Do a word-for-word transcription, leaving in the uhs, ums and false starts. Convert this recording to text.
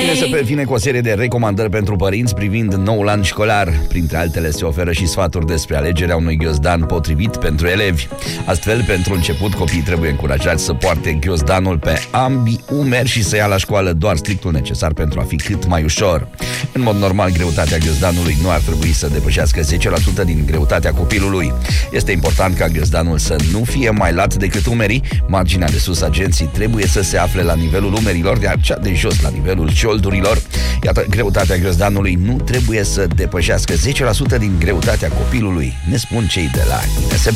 N S P vine cu o serie de recomandări pentru părinți privind noul an școlar. Printre altele se oferă și sfaturi despre alegerea unui ghiozdan potrivit pentru elevi. Astfel, pentru început, copiii trebuie încurajați să poarte ghiozdanul pe ambii umeri și să ia la școală doar strictul necesar pentru a fi cât mai ușor. În mod normal, greutatea ghiozdanului nu ar trebui să depășească zece la sută din greutatea copilului. Este important ca ghiozdanul să nu fie mai lat decât umerii. Marginea de sus a genții trebuie să se afle la nivelul umerilor, iar cea de jos la nivelul șoldurilor. Iată, greutatea ghiozdanului nu trebuie să depășească zece la sută din greutatea copilului, ne spun cei de la N S P.